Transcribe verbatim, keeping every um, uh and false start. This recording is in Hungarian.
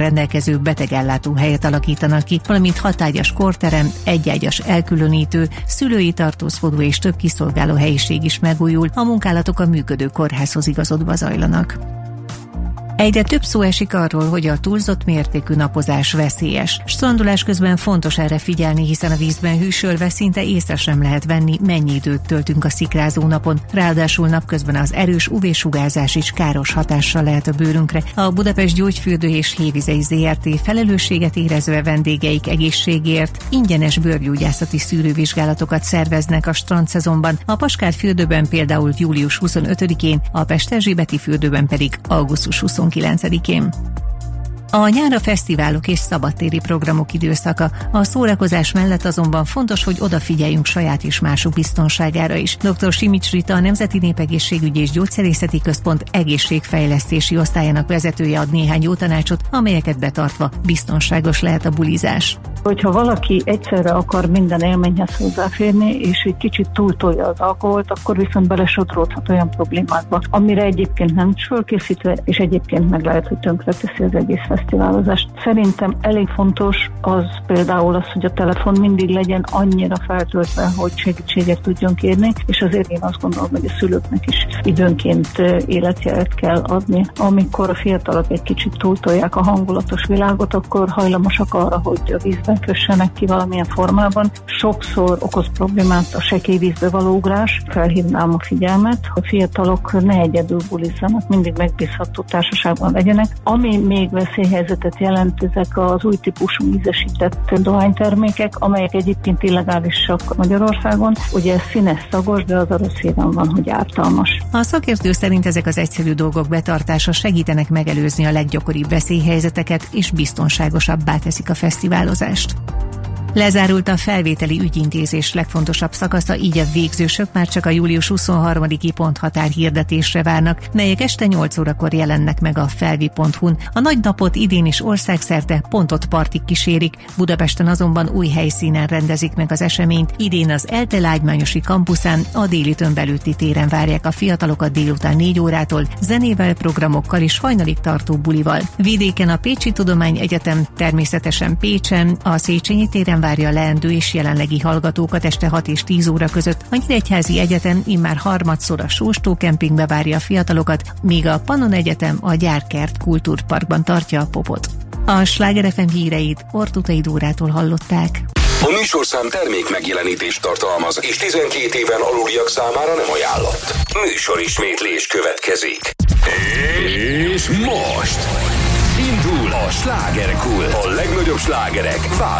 rendelkező betegellátó helyet alakítanak ki, valamint hatágyas korterem, egyágyas elkülönítő, szülői tartózkodó és több kiszolgáló helyiség is megújul, a munkálatok a működő kórházhoz igazodva zajlanak. Egyre több szó esik arról, hogy a túlzott mértékű napozás veszélyes. Strandolás közben fontos erre figyelni, hiszen a vízben hűsölve szinte észre sem lehet venni, mennyi időt töltünk a szikrázó napon. Ráadásul napközben az erős ú vé-sugárzás is káros hatással lehet a bőrünkre. A Budapest Gyógyfürdő és Hévizei zé er té felelősséget érezve vendégeik egészségért ingyenes bőrgyógyászati szűrővizsgálatokat szerveznek a strandszezonban. A Paskár fürdőben például július huszonötödikén, a Pesterzsébeti fürdőben pedig augusztus huszonkilencedikén. A nyár a fesztiválok és szabadtéri programok időszaka. A szórakozás mellett azonban fontos, hogy odafigyeljünk saját és mások biztonságára is. doktor Simics Rita, a Nemzeti Népegészségügyi és Gyógyszerészeti Központ egészségfejlesztési osztályának vezetője ad néhány jó tanácsot, amelyeket betartva biztonságos lehet a bulizás. Hogyha valaki egyszerre akar minden élményhez hozzáférni, és egy kicsit túltolja az alkoholt, akkor viszont belesodródhat olyan problémákba, amire egyébként nem is fölkészítve, és egyébként meg lehet, hogy tönkreteszi az egész fesztiválozást. Szerintem elég fontos az például az, hogy a telefon mindig legyen annyira feltöltve, hogy segítséget tudjon kérni, és azért én azt gondolom, hogy a szülőknek is időnként életjelet kell adni. Amikor a fiatalok egy kicsit túltolják a hangulatos világot, akkor hajlamosak arra, hogy a vízben kössenek ki valamilyen formában. Sokszor okoz problémát a sekély vízbe való ugrás. Felhívnám a figyelmet, hogy a fiatalok ne egyedül bulizzanak, mindig megbízható társaságban legyenek. Ami még veszélyhelyzetet jelent, ezek az új típusú ízesített dohánytermékek, amelyek egyébként illegálisak Magyarországon. Ugye ez színes, szagos, de az a rossz hírem van, hogy ártalmas. A szakértő szerint ezek az egyszerű dolgok betartása segítenek megelőzni a leggyakoribb veszélyhelyzeteket, és biztonságosabbá teszik a fesztiválozást. Lezárult a felvételi ügyintézés legfontosabb szakasza, így a végzősök már csak a július huszonharmadiki ponthatár hirdetésre várnak, melyek este nyolc órakor jelennek meg a felvi pont hu-n. A nagy napot idén is országszerte pontot partig kísérik, Budapesten azonban új helyszínen rendezik meg az eseményt. Idén az ELTE lágymányosi kampuszán, a déli tömbelőtti téren várják a fiatalokat délután négy órától, zenével, programokkal és hajnalig tartó bulival. Vidéken a Pécsi Tudományegyetem, természetesen Pécsen, a Széchenyi téren várja a leendő és jelenlegi hallgatókat este hat és tíz óra között. A Nyíregyházi Egyetem immár harmadszor a Sóstó kempingbe várja a fiatalokat, míg a Pannon Egyetem a Gyárkert Kultúrparkban tartja a popot. A Sláger ef em híreit Ortutai Dórától hallották. A műsorszám termék megjelenítést tartalmaz, és tizenkét éven aluliak számára nem ajánlott. Műsorismétlés következik. És most indul a Slágerkult. A legnagyobb slágerek